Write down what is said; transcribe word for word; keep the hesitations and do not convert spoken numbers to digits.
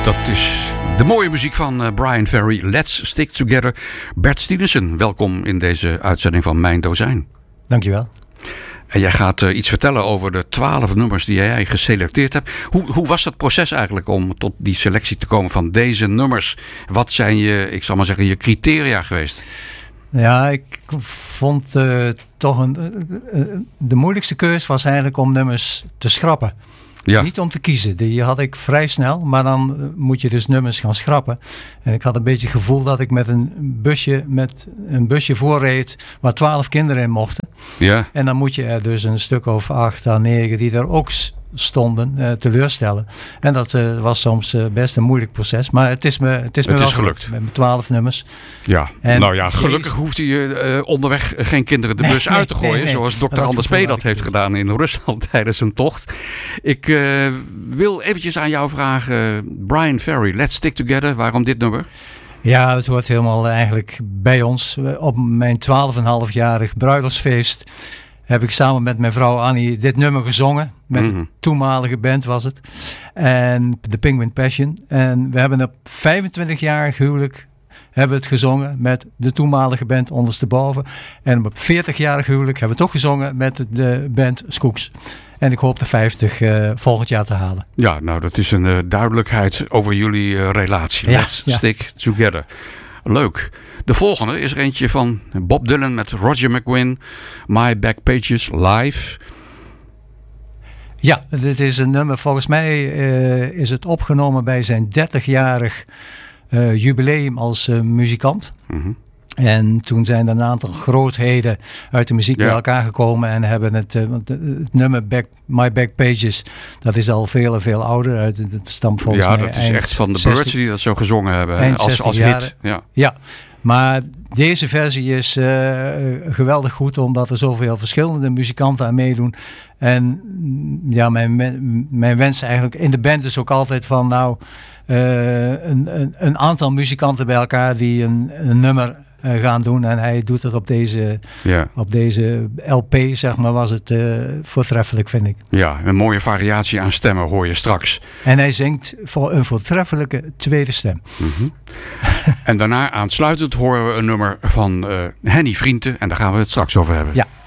Dat is de mooie muziek van uh, Bryan Ferry. Let's Stick Together. Bert Stienesen, welkom in deze uitzending van Mijn Dozijn. Dankjewel. En jij gaat uh, iets vertellen over de twaalf nummers die jij geselecteerd hebt. Hoe, hoe was dat proces eigenlijk om tot die selectie te komen van deze nummers? Wat zijn je, ik zal maar zeggen, je criteria geweest? Ja, ik vond uh, toch een, uh, uh, de moeilijkste keus was eigenlijk om nummers te schrappen. Ja. Niet om te kiezen, die had ik vrij snel, maar dan moet je dus nummers gaan schrappen. En ik had een beetje het gevoel dat ik met een busje, met een busje voorreed waar twaalf kinderen in mochten. Ja. En dan moet je er dus een stuk of acht à negen die er ook stonden uh, teleurstellen. En dat uh, was soms uh, best een moeilijk proces, maar het is me, het is me het wel is gelukt. Met mijn twaalf nummers. Ja, en nou ja, gelukkig is... hoeft hij uh, onderweg geen kinderen de bus nee, uit te gooien, nee, nee, zoals dokter Anders P. dat heeft gedaan in Rusland tijdens een tocht. Ik uh, wil eventjes aan jou vragen, Bryan Ferry, Let's Stick Together, waarom dit nummer? Ja, het hoort helemaal eigenlijk bij ons. Op mijn twaalf en halfjarig bruiloftsfeest heb ik samen met mijn vrouw Annie dit nummer gezongen. Met mm-hmm. een toenmalige band was het. En de Penguin Passion. En we hebben op vijfentwintigjarig huwelijk hebben we het gezongen met de toenmalige band ondersteboven. En op veertigjarig huwelijk hebben we het ook gezongen met de band Skoeks. En ik hoop de vijftig uh, volgend jaar te halen. Ja, nou dat is een uh, duidelijkheid over jullie uh, relatie. Ja, Let's ja. stick together. Leuk. De volgende is er eentje van Bob Dylan met Roger McGuinn. My Back Pages Live. Ja, dit is een nummer. Volgens mij uh, is het opgenomen bij zijn dertigjarig uh, jubileum als uh, muzikant. Mm-hmm. En toen zijn er een aantal grootheden uit de muziek ja. bij elkaar gekomen en hebben het, uh, want het nummer Back, My Back Pages, dat is al veel en veel ouder. Uit, het stamt volgens ja, mij dat is echt van de Birds die dat zo gezongen hebben als, als hit. Ja. ja, maar deze versie is uh, geweldig goed omdat er zoveel verschillende muzikanten aan meedoen. En ja, mijn, mijn wens eigenlijk in de band is ook altijd van nou uh, een, een, een aantal muzikanten bij elkaar die een, een nummer uh, gaan doen. En hij doet het op deze, ja. op deze L P, zeg maar, was het uh, voortreffelijk, vind ik. Ja, een mooie variatie aan stemmen hoor je straks. En hij zingt voor een voortreffelijke tweede stem. Mm-hmm. En daarna aansluitend horen we een nummer van uh, Henny Vrienden. En daar gaan we het straks over hebben. Ja.